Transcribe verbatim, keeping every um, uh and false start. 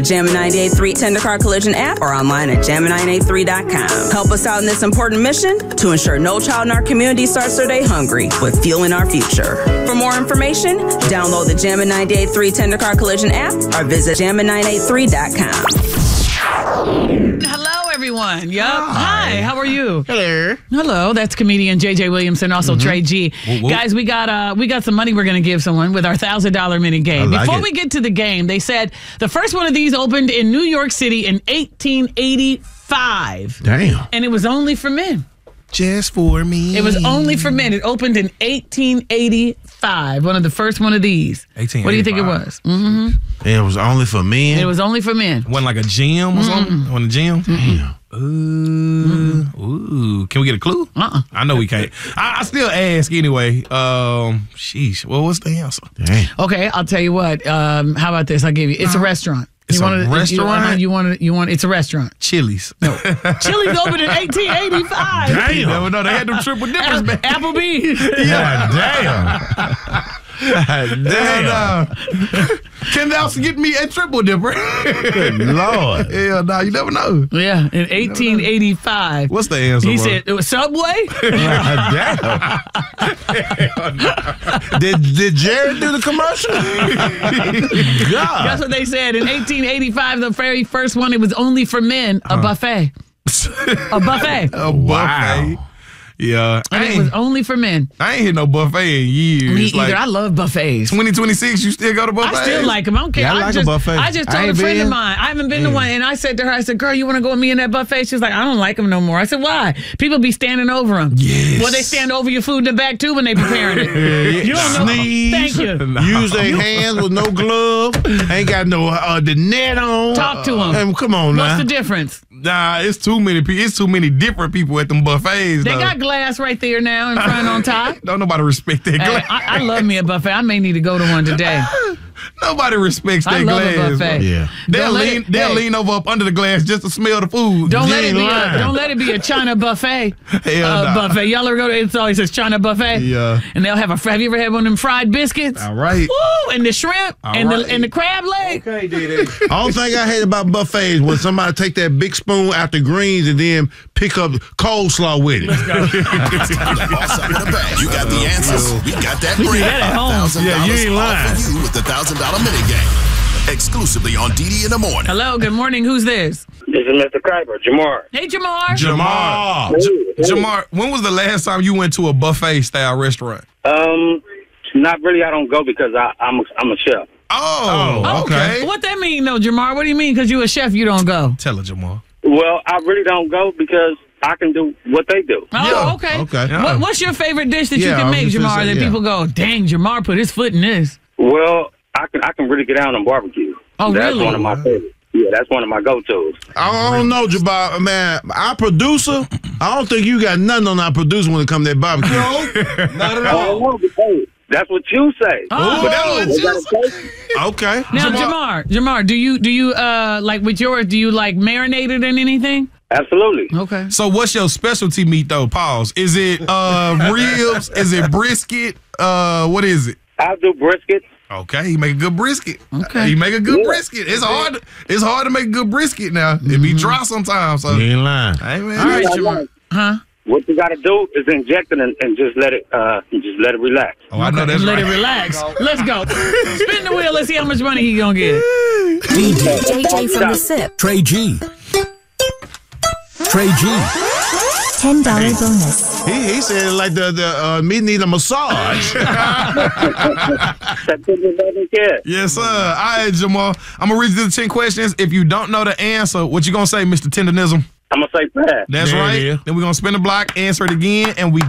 Jammin ninety-eight point three Tendercar Collision app or online at jammin nine eight three dot com. Help us out in this important mission to ensure no child in our community starts their day hungry with fueling our future. For more information, download the Jammin ninety-eight point three Tendercar Collision app or visit jammin nine eight three dot com. Hello, everyone. Yup. Hi. Hi. How are you? Hello. Hello. That's comedian J J Williamson, also mm-hmm. Trey G. Whoop, whoop. Guys, we got uh, we got some money we're going to give someone with our one thousand dollars mini game. Like Before it. we get to the game, they said the first one of these opened in New York City in eighteen eighty-five. Damn. And it was only for men. Just for me. It was only for men. It opened in eighteen eighty-five. One of the first one of these. eighteen eighty-five. What do you think it was? Mm-hmm. It was only for men? It was only for men. Wasn't like a gym or something? Mm-mm. Wasn't a gym? Mm-mm. Ooh. Mm-mm. Ooh. Can we get a clue? Uh-uh. I know we can't. I, I still ask anyway. Um, sheesh. Well, what's the answer? Dang. Okay, I'll tell you what. Um, how about this? I'll give you. It's a restaurant. It's you a wanna, restaurant? You want to? You want? It's a restaurant. Chili's. No. Chili's opened in eighteen eighty-five. Damn. You never know. They had them triple dippers back. Applebee's. Yeah, damn. Damn. Can Nelson get me a triple dipper? Good Lord. Hell no, you never know. Yeah, in eighteen eighty-five. What's the answer, He bro? said, it was Subway? Damn. did, did Jared do the commercial? God. That's what they said. In eighteen eighty-five, the very first one, it was only for men, a Huh. buffet. A buffet. A Wow. buffet. Yeah. And I it ain't, was only for men. I ain't hit no buffet in years. Me It's like either. I love buffets. twenty twenty-six, you still go to buffets? I still like them. I don't care. Yeah, I like just, a buffet. I just I told a ain't friend been. of mine, I haven't been to Mm. one, and I said to her, I said, girl, you want to go with me in that buffet? She was like, I don't like them no more. I said, why? People be standing over them. Yes. Well, they stand over your food in the back, too, when they preparing it. You don't know. Sneeze. Thank you. No. Use their hands with no glove. Ain't got no uh, the net on. Talk to them. Um, come on now. What's the difference? Nah, it's too many people. It's too many different people at them buffets. They though. got glass right there now in front on top. Don't nobody respect that Hey, glass. I, I love me a buffet. I may need to go to one today. Nobody respects that I love glass. a buffet. bro. Yeah. They'll Don't let lean. it- they'll hey. lean over up under the glass just to smell the food. Don't You let it ain't be. A, lying. don't let it be a China buffet. Hell uh, nah. Buffet. Y'all ever go to? It always says China buffet. Yeah. And they'll have a. Have you ever had one of them fried biscuits? All right. Woo! And the shrimp All and right. the and the crab leg. Okay, did it. Only thing I hate about buffets when somebody take that big spoon out the greens and then pick up coleslaw with it. Boss up in the bag. You got the answers. We got that We do bread. that at home. Yeah, you ain't lying. For you with the one thousand dollars mini game. Exclusively on D D in the morning. Hello. Good morning. Who's this? This is Mister Kuiper, Jamar. Hey, Jamar. Jamar. Hey, hey. Jamar, when was the last time you went to a buffet style restaurant? Um, not really. I don't go because I, I'm a, I'm a chef. Oh, Oh, okay. What that mean, though, Jamar? What do you mean? Because you a chef, you don't go? Tell her, Jamar. Well, I really don't go because I can do what they do. Oh, Yeah. okay. Okay. Yeah. What, what's your favorite dish that Yeah, you I can was make, just gonna Jamar? say, That yeah. people go, dang, Jamar put his foot in this. Well, I can I can really get down on barbecue. Oh, that's really? one of my favorites. Yeah, that's one of my go-tos. I don't know, Jabbar, man. Our producer, I don't think you got nothing on our producer when it comes to that barbecue. Not at I don't know, but hey, that's what you say. Oh. But that's what They you gotta said. taste it. Okay. Now, Jamar, Jamar, do you do you uh like with yours? Do you like marinated in anything? Absolutely. Okay. So what's your specialty meat though? Pause. Is it uh ribs? Is it brisket? Uh, what is it? I do brisket. Okay, he make a good brisket. Okay. He make a good Yeah. brisket. It's hard. It's hard to make a good brisket now. It be dry sometimes. So, You ain't lying. hey man. All right, Yeah, Jamar. right. Huh? What you got to do is inject it and, and just let it uh just let it relax. Oh, I know that's Let right. it relax. Let's go. Spin the wheel. Let's see how much money he gonna get. D J J J from the SIP. Trey G. Trey G. ten dollars bonus. He, he said like the, the uh, me need a massage. September eleventh, yeah. Yes, sir. All right, Jamal. I'm gonna read you the ten questions. If you don't know the answer, what you gonna say, Mister Tenderism? I'm gonna say pass. That's There it right. is. Then we're gonna spin the block, answer it again, and we